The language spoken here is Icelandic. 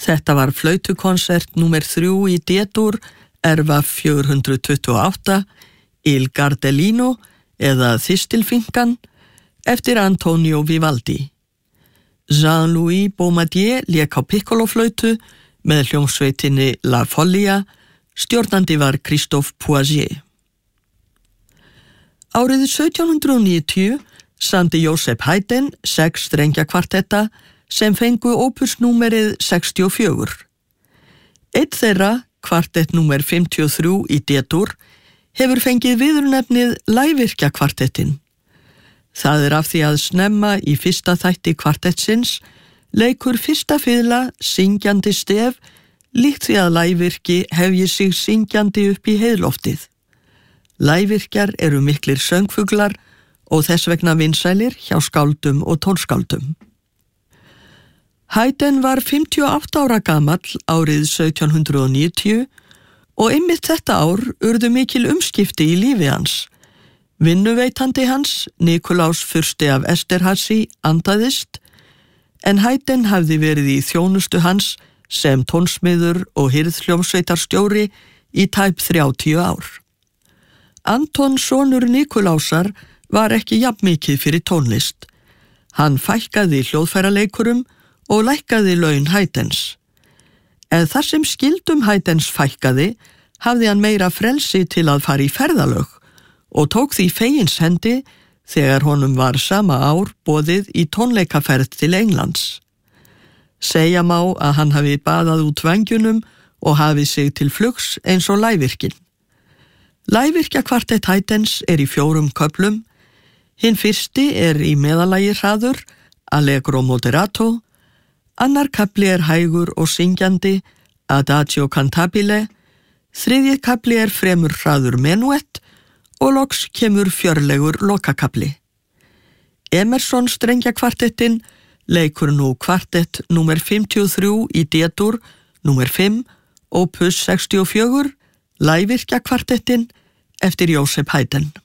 Þetta var flautukonsert númer 3 í D-dur, erfa 428, Il Gardellino eða Þistilfinkan, eftir Antonio Vivaldi. Jean-Louis Baumadier lék á piccoloflautu með hljómsveitinni La Follia, stjórnandi var Christophe Poisier. Árið 1790 samdi Joseph Haydn 6 strengjakvartetta sem fengu ópersnúmerið 64. Einn þeirra, kvartett númer 53 í D-dur, hefur fengið viðurnefnið Lægvirkjakvartettin. Það af því að snemma í fyrsta þætti kvartettsins leikur fyrsta fiðla syngjandi stef líkt því að lægvirki hefji sig syngjandi upp í heiðloftið. Lægvirkjar eru miklir söngfuglar og þess vegna vinsælir hjá skáldum og tónskáldum. Haydn var 58 ára gamall árið 1790 og einmitt þetta ár urðu mikil umskipti í lífi hans. Vinnuveitandi hans, Nikulás fursti af Esterházy, andaðist, en Haydn hafði verið í þjónustu hans sem tónsmiður og hirðhljómsveitarstjóri í tæp 30 ár. Anton sonur Nikulásar var ekki jafnmikið fyrir tónlist. Hann fækkaði hljóðfæraleikurum og lækkaði laun Haydns. En þar sem skildum Haydns fækkaði, hafði hann meira frelsi til að fara í ferðalög og tók því fegins hendi þegar honum var sama ár boðið í tónleikaferð til Englands. Segja má að hann hafi baðað út vængjunum og hafið sig til flugs eins og lægvirkin. Lægvirkjakvartett Haydns í 4 köflum. Hinn fyrsti í meðallagi hraður, Allegro moderato, annar kafli hægur og syngjandi, Adagio cantabile, þriðji kafli fremur hraður menuett og loks kemur fjörlegur lokakafli. Emerson strengjakvartettin leikur nú kvartett númer 53 í D-dur, númer 5, opus 64, Lægvirkjakvartettin eftir Joseph Haydn.